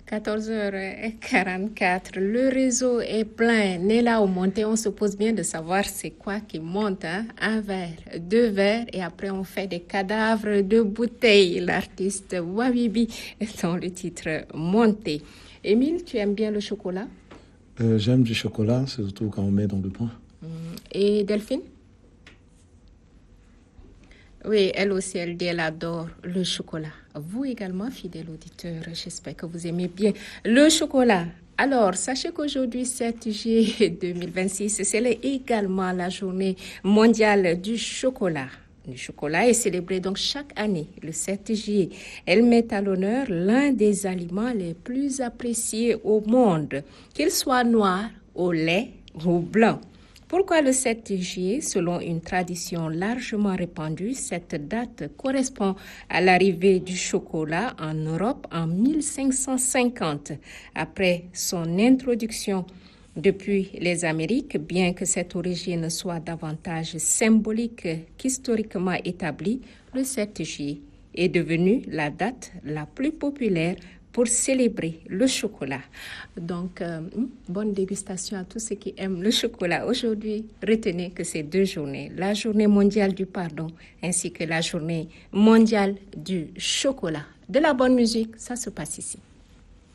14h44, le réseau est plein. Néla au monté, on se pose bien de savoir c'est quoi qui monte. Un verre, deux verres et après on fait des cadavres de bouteilles. L'artiste Wabibi est dans le titre Monté. Émile, tu aimes bien le chocolat? J'aime du chocolat, surtout quand on met dans le pain. Et Delphine? Oui, elle aussi, elle dit elle adore le chocolat. Vous également, fidèles auditeurs, j'espère que vous aimez bien le chocolat. Alors, sachez qu'aujourd'hui, 7 juillet 2026, c'est également la journée mondiale du chocolat. Le chocolat est célébré donc chaque année, le 7 juillet. Elle met à l'honneur l'un des aliments les plus appréciés au monde, qu'il soit noir, au lait ou blanc. Pourquoi le 7 juillet? Selon une tradition largement répandue, cette date correspond à l'arrivée du chocolat en Europe en 1550. Après son introduction depuis les Amériques, bien que cette origine soit davantage symbolique qu'historiquement établie, le 7 juillet est devenu la date la plus populaire pour célébrer le chocolat. Donc, bonne dégustation à tous ceux qui aiment le chocolat. Aujourd'hui, retenez que ces deux journées, la journée mondiale du pardon ainsi que la journée mondiale du chocolat. De la bonne musique, ça se passe ici.